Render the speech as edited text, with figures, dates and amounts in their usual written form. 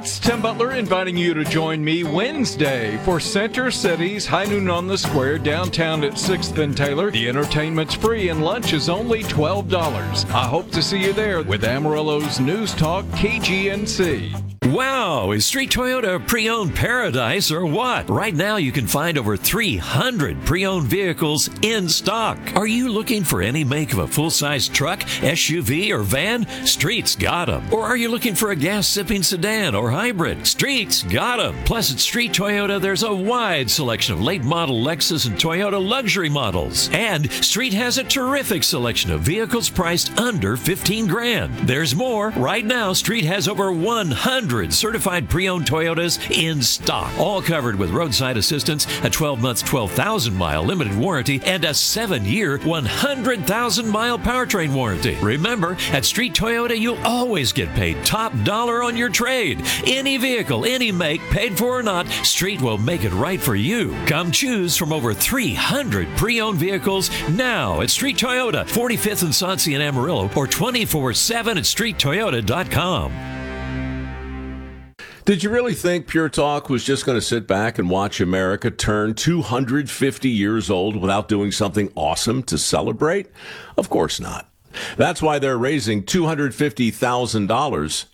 It's Tim Butler inviting you to join me Wednesday for Center City's High Noon on the Square downtown at 6th and Taylor. The entertainment's free and lunch is only $12. I hope to see you there with Amarillo's News Talk KGNC. Wow, is Street Toyota a pre-owned paradise or what? Right now you can find over 300 pre-owned vehicles in stock. Are you looking for any make of a full-size truck, SUV, or van? Street's got them. Or are you looking for a gas-sipping sedan or hybrid? Street's got them. Plus at Street Toyota there's a wide selection of late-model Lexus and Toyota luxury models. And Street has a terrific selection of vehicles priced under $15,000. There's more. Right now Street has over 100 certified pre-owned Toyotas in stock, all covered with roadside assistance, a 12-month, 12,000-mile limited warranty, and a 7-year, 100,000-mile powertrain warranty. Remember, at Street Toyota, you'll always get paid top dollar on your trade. Any vehicle, any make, paid for or not, Street will make it right for you. Come choose from over 300 pre-owned vehicles now at Street Toyota, 45th and Sauncey in Amarillo, or 24/7 at streettoyota.com. Did you really think Pure Talk was just going to sit back and watch America turn 250 years old without doing something awesome to celebrate? Of course not. That's why they're raising $250,000